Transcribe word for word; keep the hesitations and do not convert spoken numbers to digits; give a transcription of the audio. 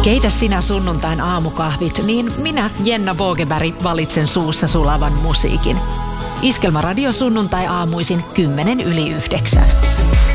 Keitä sinä sunnuntain aamukahvit, niin minä, Jenna Bogeberg, valitsen suussa sulavan musiikin. Iskelmäradio sunnuntai aamuisin kymmenen yli yhdeksän.